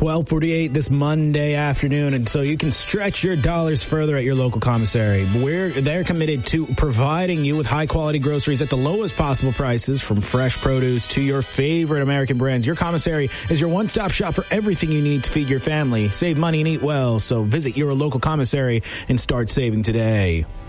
12:48 this Monday afternoon, and so you can stretch your dollars further at your local commissary. They're committed to providing you with high-quality groceries at the lowest possible prices, from fresh produce to your favorite American brands. Your commissary is your one-stop shop for everything you need to feed your family, save money, and eat well. So visit your local commissary and start saving today.